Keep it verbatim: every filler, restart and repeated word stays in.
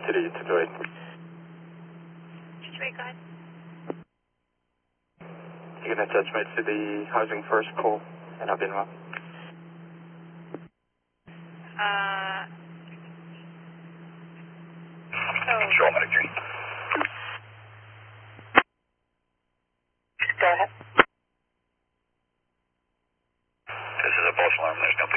City to Dwight. Dwight, go ahead. You can attach me to the housing first call and I'll be in well. Uh, so, Sure, Medic. go ahead. This is a false alarm. There's no